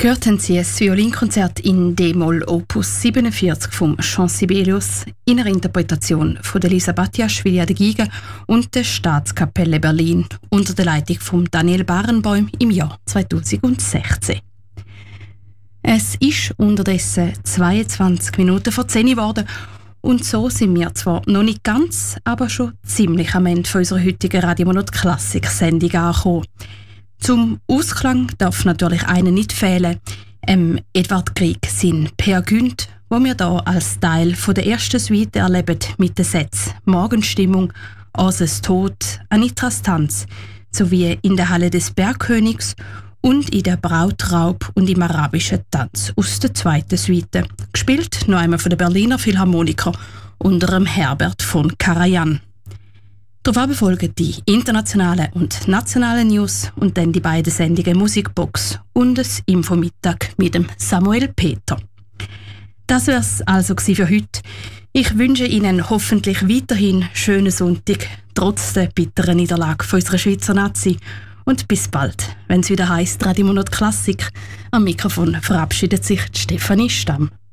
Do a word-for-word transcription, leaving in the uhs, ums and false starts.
Gehört haben Sie ein Violinkonzert in D-Moll Opus siebenundvierzig vom Jean Sibelius in einer Interpretation von Lisa Batiaschwili an der Geige und der Staatskapelle Berlin unter der Leitung von Daniel Barenboim im Jahr zweitausendsechzehn. Es ist unterdessen zweiundzwanzig Minuten vor zehn geworden und so sind wir zwar noch nicht ganz, aber schon ziemlich am Ende von unserer heutigen Radio Monat Klassik-Sendung angekommen. Zum Ausklang darf natürlich einer nicht fehlen, ähm, Edvard Grieg, sein Peer Gynt, wo wir hier als Teil von der ersten Suite erleben mit den Sätzen Morgenstimmung, Ases Tod, Anitras Tanz sowie in der Halle des Bergkönigs und in der Brautraub und im arabischen Tanz aus der zweiten Suite, gespielt noch einmal von der Berliner Philharmoniker unter dem Herbert von Karajan. Darauf folgen die internationalen und nationalen News und dann die beiden Sendungen Musikbox und das Infomittag mit dem Samuel Peter. Das wär's also für heute. Ich wünsche Ihnen hoffentlich weiterhin schönen Sonntag, trotz der bitteren Niederlage von unserer Schweizer Nazi. Und bis bald, wenn es wieder heisst Radio Monat Klassik. Am Mikrofon verabschiedet sich Stefanie Stamm.